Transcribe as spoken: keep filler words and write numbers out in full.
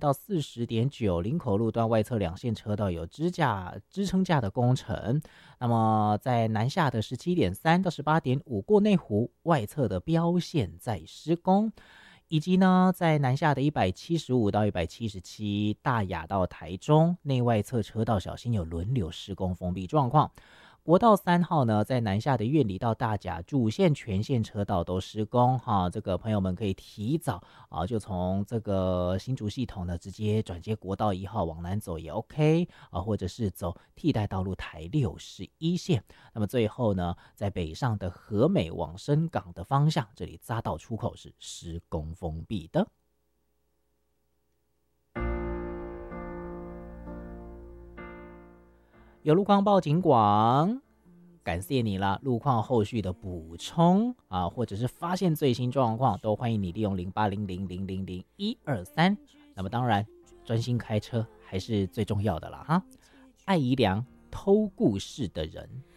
到四十点九，林口路段外侧两线车道有支架支撑架的工程。那么在南下的十七点三到十八点五过内湖外侧的标线在施工。以及呢，在南下的一百七十五到一百七十七大雅到台中内外侧车道小心有轮流施工封闭状况。国道三号呢，在南下的苑里到大甲主线全线车道都施工哈，这个朋友们可以提早啊，就从这个新竹系统呢直接转接国道一号往南走也 OK 啊，或者是走替代道路台六十一线。那么最后呢，在北上的和美往深港的方向，这里匝道出口是施工封闭的。有路况报警广，感谢你了。路况后续的补充啊，或者是发现最新状况，都欢迎你利用零八零零零零零一二三。那么当然，专心开车还是最重要的啦哈。爱宜良偷故事的人。